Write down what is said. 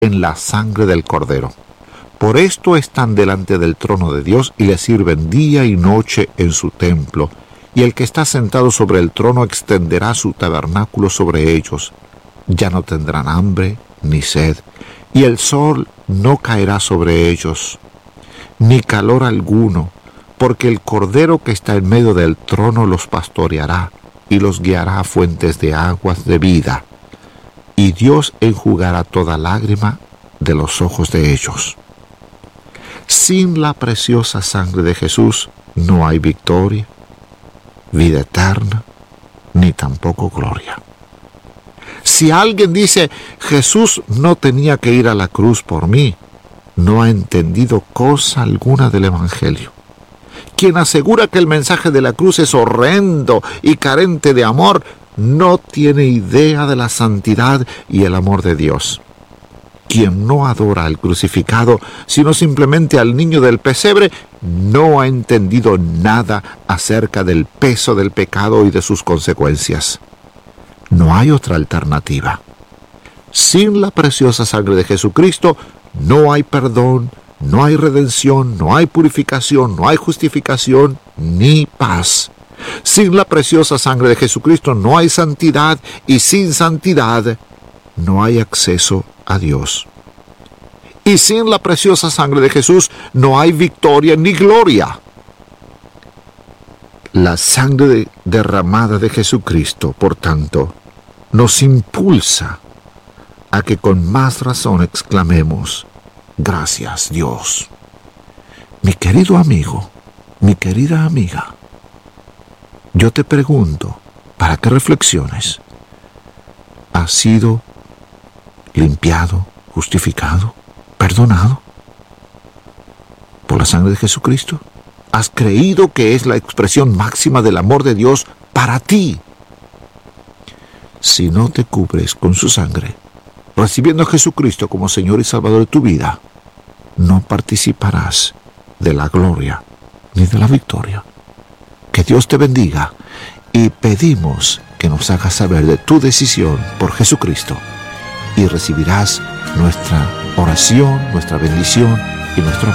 en la sangre del Cordero. Por esto están delante del trono de Dios y le sirven día y noche en su templo. Y el que está sentado sobre el trono extenderá su tabernáculo sobre ellos. Ya no tendrán hambre ni sed, y el sol no caerá sobre ellos, ni calor alguno, porque el Cordero que está en medio del trono los pastoreará y los guiará a fuentes de aguas de vida. Y Dios enjugará toda lágrima de los ojos de ellos. Sin la preciosa sangre de Jesús no hay victoria, vida eterna, ni tampoco gloria. Si alguien dice, Jesús no tenía que ir a la cruz por mí, no ha entendido cosa alguna del Evangelio. Quien asegura que el mensaje de la cruz es horrendo y carente de amor, no tiene idea de la santidad y el amor de Dios. Quien no adora al crucificado, sino simplemente al niño del pesebre, no ha entendido nada acerca del peso del pecado y de sus consecuencias. No hay otra alternativa. Sin la preciosa sangre de Jesucristo, no hay perdón, no hay redención, no hay purificación, no hay justificación, ni paz. Sin la preciosa sangre de Jesucristo no hay santidad, y sin santidad no hay acceso a Dios. Y sin la preciosa sangre de Jesús no hay victoria ni gloria. La sangre derramada de Jesucristo, por tanto, nos impulsa a que con más razón exclamemos, gracias Dios. Mi querido amigo, mi querida amiga, yo te pregunto, para que reflexiones, ¿has sido limpiado, justificado, perdonado por la sangre de Jesucristo? ¿Has creído que es la expresión máxima del amor de Dios para ti? Si no te cubres con su sangre, recibiendo a Jesucristo como Señor y Salvador de tu vida, no participarás de la gloria ni de la victoria. Que Dios te bendiga y pedimos que nos hagas saber de tu decisión por Jesucristo y recibirás nuestra oración, nuestra bendición y nuestro